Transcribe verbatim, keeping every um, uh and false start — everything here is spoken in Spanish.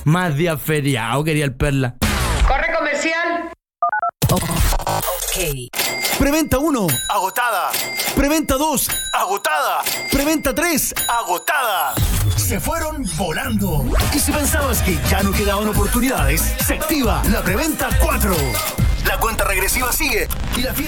Más día feriado quería el Perla. Corre comercial. Oh, ok. Preventa uno. Agotada. Preventa dos. Agotada. Preventa tres. Agotada. Se fueron volando. Y si pensabas que ya no quedaban oportunidades, se activa la preventa cuatro. La cuenta regresiva sigue y la fiesta